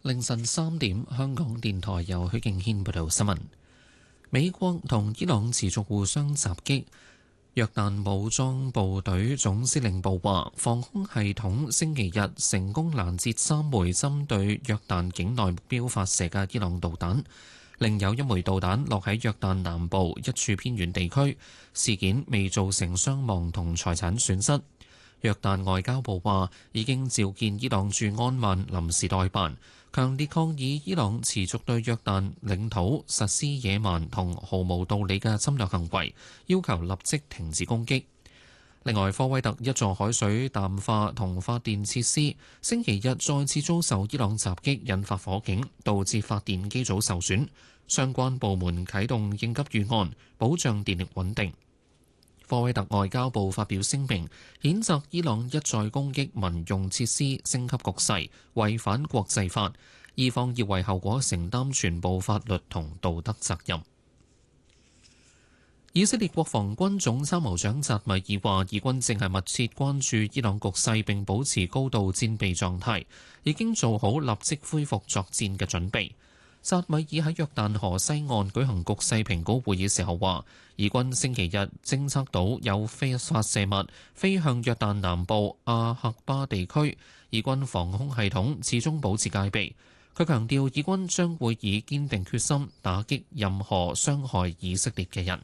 凌晨3點，香港電台由許敬軒報道新聞。美國同伊朗持續互相襲擊。約旦武裝部隊總司令部話，防空系統星期日成功攔截3枚針對約旦境內目標發射嘅伊朗導彈，另有1枚導彈落喺約旦南部一處偏遠地區，事件未造成傷亡同財產損失。約旦外交部話已經召見伊朗駐安曼臨時代辦，強烈抗議伊朗持續對約旦領土實施野蠻同毫無道理嘅侵略行為，要求立即停止攻擊。另外，科威特一座海水淡化同發電設施星期日再次遭受伊朗襲擊，引發火警，導致發電機組受損。相關部門啟動應急預案，保障電力穩定。科威特外交部發表聲明，譴責伊朗一再攻擊民用設施，升級局勢，違反國際法，伊方要為後果承擔全部法律同道德責任。以色列國防軍總參謀長扎米爾話，以軍正係密切關注伊朗局勢並保持高度戰備狀態，已經做好立即恢復作戰嘅準備。扎米爾喺約旦河西岸舉行局勢評估會議時候話，以軍星期日偵測到有非法射物飛向約旦南部阿克巴地區，以軍防空系統始終保持戒備。佢強調，以軍將會以堅定決心打擊任何傷害以色列嘅人。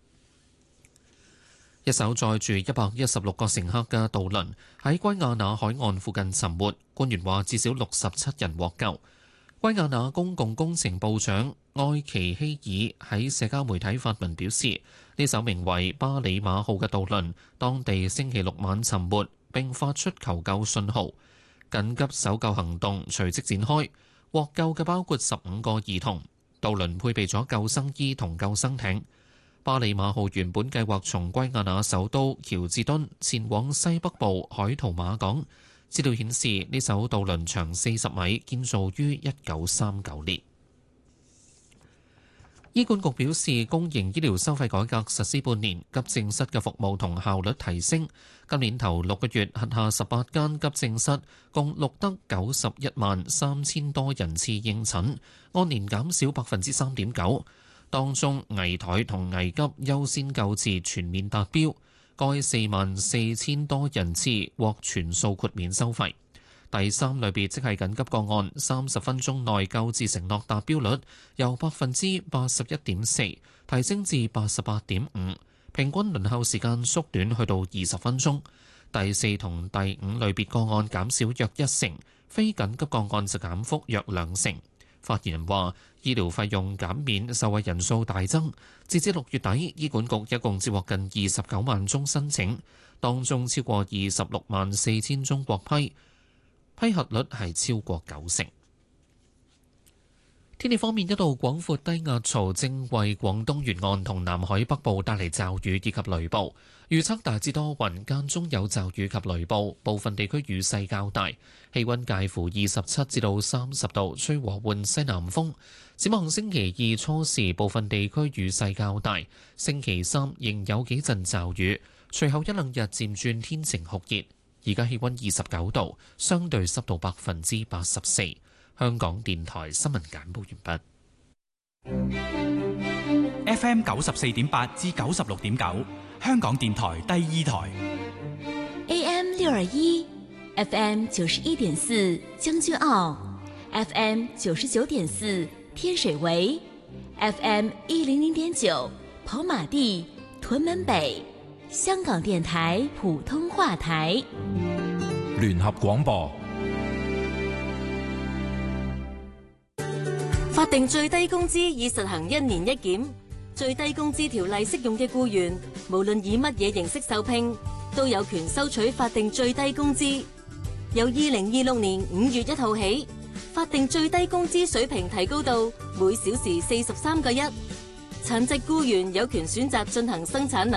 一艘載住116個乘客嘅渡輪喺圭亞那海岸附近沉沒，官員話至少67人獲救。圭亞那公共工程部長埃奇希爾喺社交媒體發文表示，呢艘名為巴里馬號嘅渡輪當地星期六晚沉沒，並發出求救信號，緊急搜救行動隨即展開。獲救嘅包括15個兒童。渡輪配備咗救生衣同救生艇。巴里馬號原本計劃從圭亞那首都喬治敦前往西北部海圖馬港。資料顯示，呢艘渡輪長40米，建造於1939年。醫管局表示，公營醫療收費改革實施半年，急症室嘅服務同效率提升。今年頭6個月，轄下18間急症室共錄得91萬3000多人次應診，按年減少3.9%。當中危殆同危急優先救治全面達標。該4萬4000多人次獲全數豁免收費。第3類別即係緊急個案，30分鐘內救治承諾達標率由81.4%提升至88.5%，平均輪候時間縮短去到20分鐘。第4同第5類別個案減少約1成，非緊急個案就減幅約2成。發言人話，醫療費用減免受惠人數大增，截至6月底，醫管局一共接獲近29萬宗申請，當中超過26萬4千宗獲批，批核率係超過90%。天氣方面，一道廣闊低壓槽正為廣東沿岸同南海北部帶嚟驟雨以及雷暴，預測大致多雲，間中有驟雨及雷暴，部分地區雨勢較大，氣溫介乎27至到30度，吹和緩西南風。展望星期2初時，部分地區雨勢較大，星期3仍有幾陣驟雨，隨後1-2日漸轉天晴酷熱。而家氣溫29度，相對濕度84%。香港電台新聞簡報完畢。FM 94.8至96.9，香港電台第2台。 AM 621 ，FM 91.4將軍澳 ，FM 99.4天水圍 ，FM 100.9跑馬地、屯門北。香港電台普通話台。 聯合廣播。 法定最低工資已實行1年1檢，最低工資條例適用嘅僱員，無論以乜嘢形式受聘，都有權收取法定最低工資。由2026年5月1號起，法定最低工資水平提高到每小時43.1。殘疾僱員有權選擇進行生產能